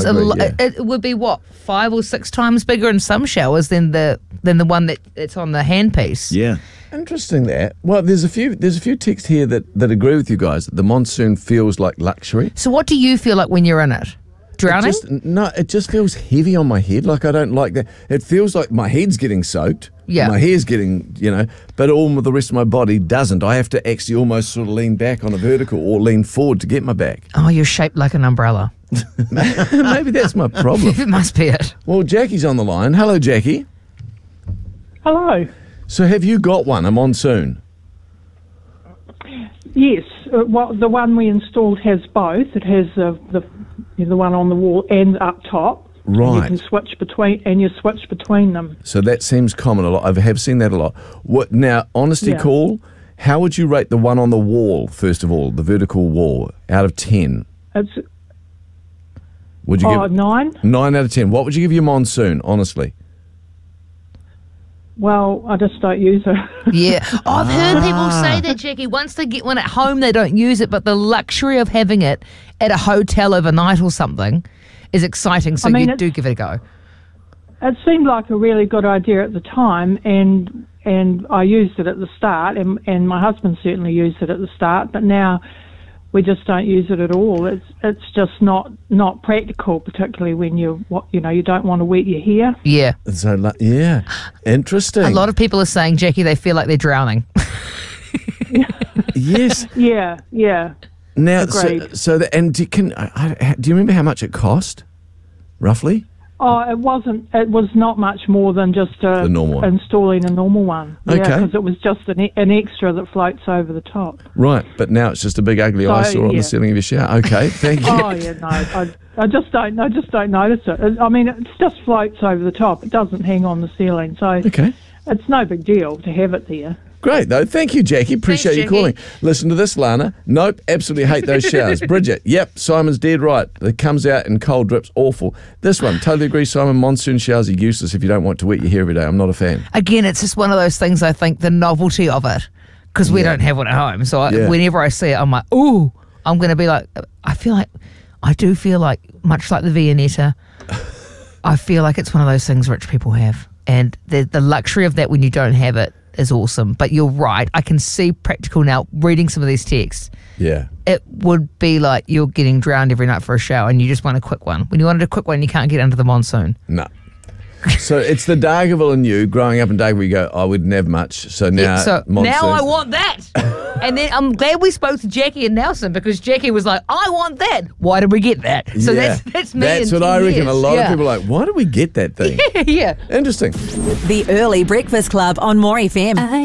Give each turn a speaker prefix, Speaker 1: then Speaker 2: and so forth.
Speaker 1: It would be what, 5 or 6 times bigger in some showers than the one that's on the handpiece.
Speaker 2: Yeah.
Speaker 3: Interesting that. Well, there's a few texts here that agree with you guys. The monsoon feels like luxury.
Speaker 1: So what do you feel like when you're in it? Drowning?
Speaker 3: It just feels heavy on my head. Like I don't like that. It feels like my head's getting soaked.
Speaker 1: Yeah.
Speaker 3: My hair's getting, but all the rest of my body doesn't. I have to actually almost sort of lean back on a vertical or lean forward to get my back.
Speaker 1: Oh, you're shaped like an umbrella.
Speaker 3: Maybe that's my problem.
Speaker 1: It must be it.
Speaker 3: Well, Jackie's on the line. Hello, Jackie.
Speaker 4: Hello.
Speaker 3: So have you got one, a monsoon?
Speaker 4: Yes, well, the one we installed has both. It has the one on the wall and up top.
Speaker 3: Right.
Speaker 4: You can switch between them.
Speaker 3: So that seems common a lot. I have seen that a lot. Now, honesty call, how would you rate the one on the wall, first of all, the vertical wall, out of 10? Would you give
Speaker 4: 9.
Speaker 3: 9 out of 10. What would you give your monsoon, honestly?
Speaker 4: Well, I just don't use it.
Speaker 1: Yeah. I've heard people say that, Jackie. Once they get one at home, they don't use it, but the luxury of having it at a hotel overnight or something is exciting, so you do give it a go.
Speaker 4: It seemed like a really good idea at the time, and I used it at the start, and my husband certainly used it at the start, but now we just don't use it at all. It's just not practical, particularly when you don't want to wet your hair.
Speaker 1: Yeah.
Speaker 3: So interesting.
Speaker 1: A lot of people are saying, Jackie, they feel like they're drowning.
Speaker 3: Yes.
Speaker 4: Yeah.
Speaker 3: Now,
Speaker 4: agreed.
Speaker 3: do you remember how much it cost, roughly?
Speaker 4: Oh, it wasn't. It was not much more than just
Speaker 3: the normal one.
Speaker 4: Installing a normal one.
Speaker 3: Okay.
Speaker 4: Yeah, because it was just an extra that floats over the top.
Speaker 3: Right, but now it's just a big ugly eyesore on the ceiling of your shower. Okay, thank you.
Speaker 4: Oh yeah, no, I just don't notice it. I mean, it just floats over the top. It doesn't hang on the ceiling, so it's no big deal to have it there.
Speaker 3: Great, though. Thank you, Jackie. Appreciate you calling. Listen to this, Lana. Nope, absolutely hate those showers. Bridget, yep, Simon's dead right. It comes out in cold drips, awful. This one, totally agree, Simon. Monsoon showers are useless if you don't want to wet your hair every day. I'm not a fan.
Speaker 1: Again, it's just one of those things, I think, the novelty of it, because we don't have one at home. So whenever I see it, I'm like, ooh, I'm going to be like, I do feel like, much like the Viennetta, I feel like it's one of those things rich people have. And the luxury of that when you don't have it is awesome. But you're right. I can see practical now, reading some of these texts.
Speaker 3: Yeah.
Speaker 1: It would be like you're getting drowned every night for a shower and you just want a quick one. When you wanted a quick one, you can't get under the monsoon.
Speaker 3: No. So it's the Dargaville in you, growing up in Dargaville, you go, I wouldn't have much. So now,
Speaker 1: now I want that. And then I'm glad we spoke to Jackie and Nelson, because Jackie was like, I want that. Why did we get that? So that's me.
Speaker 3: That's what I reckon. A lot of people are like, why did we get that thing?
Speaker 1: Yeah.
Speaker 3: Interesting.
Speaker 5: The Early Breakfast Club on More FM.